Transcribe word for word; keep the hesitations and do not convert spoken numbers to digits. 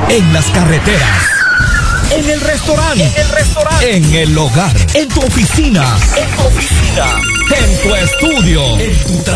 En las carreteras, en el restaurante, en el restaurante, en el hogar, en tu oficina, en tu oficina, en tu estudio, en tu trabajo.